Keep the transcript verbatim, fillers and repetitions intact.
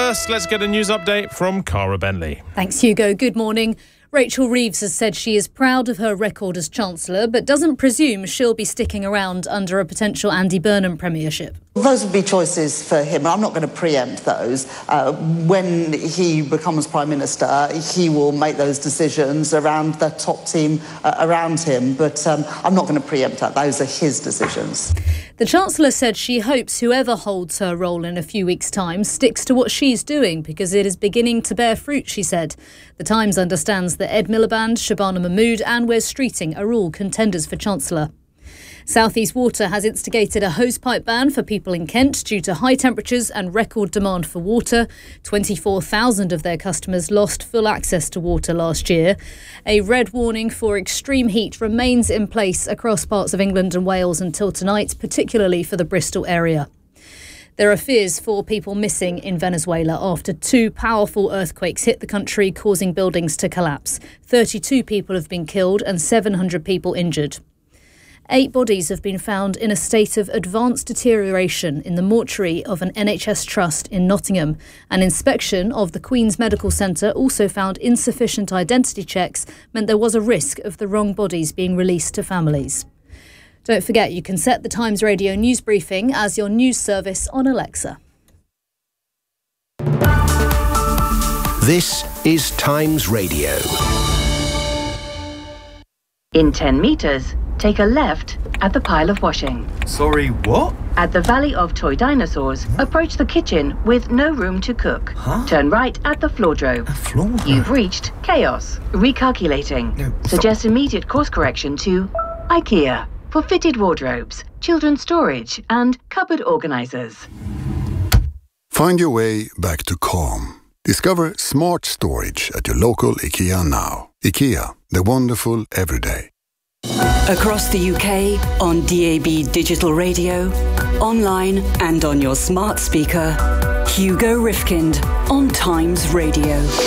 first, let's get a news update from Cara Bentley. Thanks, Hugo. Good morning. Rachel Reeves has said she is proud of her record as Chancellor, but doesn't presume she'll be sticking around under a potential Andy Burnham premiership. Those would be choices for him. I'm not going to preempt those. Uh, when he becomes Prime Minister, he will make those decisions around the top team uh, around him, but um, I'm not going to preempt that. Those are his decisions. The Chancellor said she hopes whoever holds her role in a few weeks' time sticks to what she's doing because it is beginning to bear fruit, she said. The Times understands that Ed Miliband, Shabana Mahmood and Wes Streeting are all contenders for Chancellor. South East Water has instigated a hosepipe ban for people in Kent due to high temperatures and record demand for water. twenty-four thousand of their customers lost full access to water last year. A red warning for extreme heat remains in place across parts of England and Wales until tonight, particularly for the Bristol area. There are fears for people missing in Venezuela after two powerful earthquakes hit the country, causing buildings to collapse. thirty-two people have been killed and seven hundred people injured. Eight bodies have been found in a state of advanced deterioration in the mortuary of an N H S trust in Nottingham. An inspection of the Queen's Medical Centre also found insufficient identity checks meant there was a risk of the wrong bodies being released to families. Don't forget you can set the Times Radio news briefing as your news service on Alexa. This is Times Radio. In ten metres, take a left at the pile of washing. Sorry, what? At the Valley of Toy Dinosaurs, approach the kitchen with no room to cook. Huh? Turn right at the floordrobe. A floor? You've reached chaos. Recalculating. No, stop. Suggest immediate course correction to IKEA for fitted wardrobes, children's storage and cupboard organisers. Find your way back to calm. Discover smart storage at your local IKEA now. IKEA, the wonderful everyday. Across the U K, on D A B digital radio, online and on your smart speaker, Hugo Rifkind on Times Radio.